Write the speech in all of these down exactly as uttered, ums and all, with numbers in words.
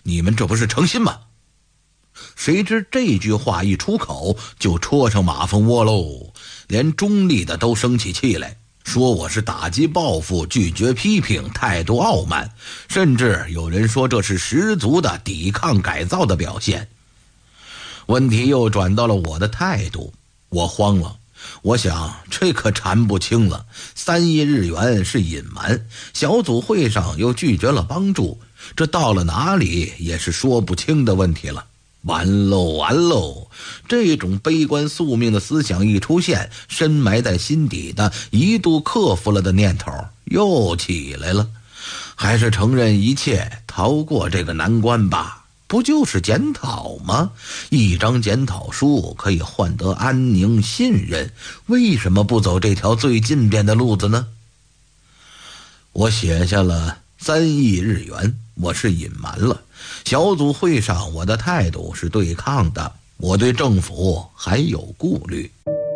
你们这不是诚心吗？谁知这句话一出口，就戳上马蜂窝喽，连中立的都生起气来，说我是打击报复，拒绝批评，态度傲慢，甚至有人说这是十足的抵抗改造的表现。问题又转到了我的态度，我慌了，我想这可缠不清了，三亿日元是隐瞒，小组会上又拒绝了帮助，这到了哪里也是说不清的问题了。完喽完喽，这种悲观宿命的思想一出现，深埋在心底的一度克服了的念头又起来了，还是承认一切，逃过这个难关吧。不就是检讨吗？一张检讨书可以换得安宁信任，为什么不走这条最近便的路子呢？我写下了三亿日元，我是隐瞒了。小组会上我的态度是对抗的，我对政府还有顾虑。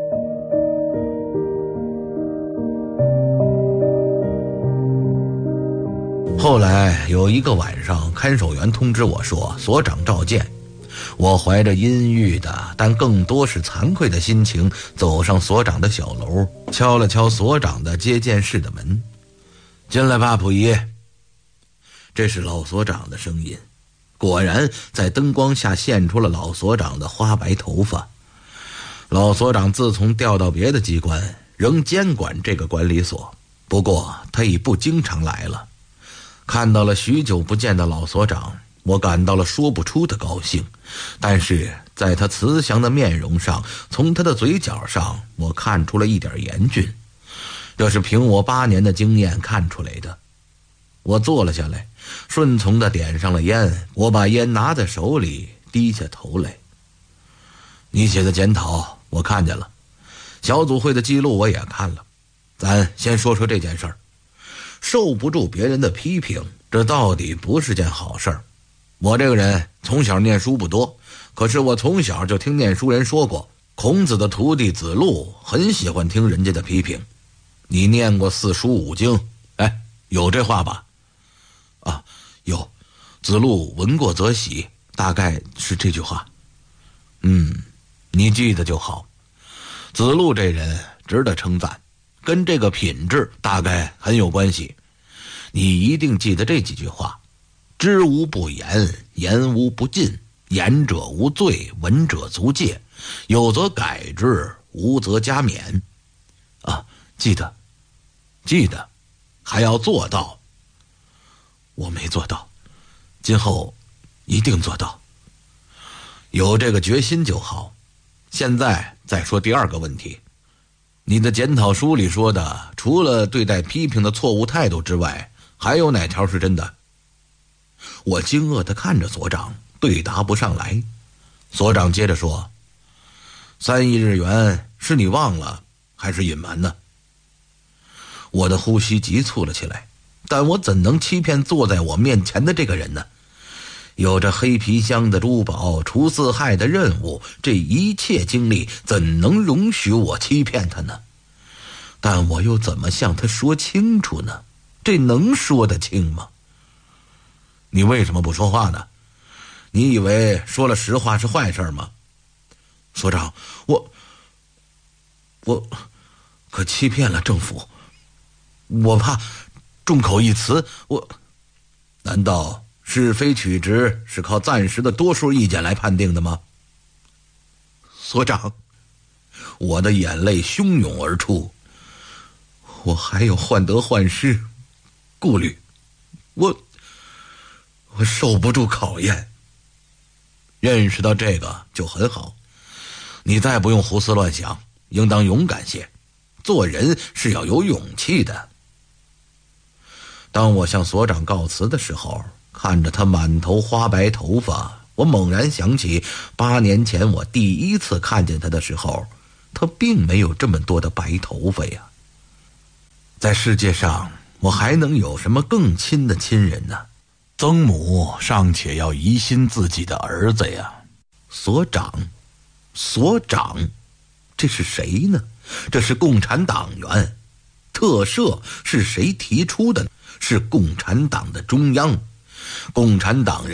后来有一个晚上，看守员通知我说所长召见。我怀着阴郁的但更多是惭愧的心情走上所长的小楼，敲了敲所长的接见室的门。进来吧，溥仪。这是老所长的声音，果然在灯光下现出了老所长的花白头发。老所长自从调到别的机关，仍监管这个管理所，不过他已不经常来了。看到了许久不见的老所长，我感到了说不出的高兴，但是在他慈祥的面容上，从他的嘴角上，我看出了一点严峻，这是凭我八年的经验看出来的。我坐了下来，顺从地点上了烟，我把烟拿在手里，低下头来。你写的检讨我看见了，小组会的记录我也看了，咱先说说这件事儿。受不住别人的批评，这到底不是件好事儿。我这个人从小念书不多，可是我从小就听念书人说过，孔子的徒弟子路很喜欢听人家的批评。你念过四书五经，哎，有这话吧？啊，有，子路闻过则喜，大概是这句话。嗯，你记得就好。子路这人值得称赞，跟这个品质大概很有关系。你一定记得这几句话：知无不言，言无不尽，言者无罪，闻者足戒，有则改之，无则加勉。啊，记得记得，还要做到。我没做到，今后一定做到。有这个决心就好。现在再说第二个问题，你的检讨书里说的，除了对待批评的错误态度之外，还有哪条是真的？我惊愕地看着所长，对答不上来。所长接着说，三亿日元是你忘了还是隐瞒呢？我的呼吸急促了起来，但我怎能欺骗坐在我面前的这个人呢？有着黑皮箱的珠宝，除四害的任务，这一切经历怎能容许我欺骗他呢？但我又怎么向他说清楚呢？这能说得清吗？你为什么不说话呢？你以为说了实话是坏事吗？所长，我我可欺骗了政府，我怕众口一词，我难道是非曲直是靠暂时的多数意见来判定的吗？所长，我的眼泪汹涌而出，我还有患得患失顾虑，我我受不住考验。认识到这个就很好，你再不用胡思乱想，应当勇敢些，做人是要有勇气的。当我向所长告辞的时候，看着他满头花白头发，我猛然想起八年前我第一次看见他的时候，他并没有这么多的白头发呀。在世界上，我还能有什么更亲的亲人呢？曾母尚且要疑心自己的儿子呀。所长，所长，这是谁呢？这是共产党员。特赦是谁提出的？是共产党的中央。共产党人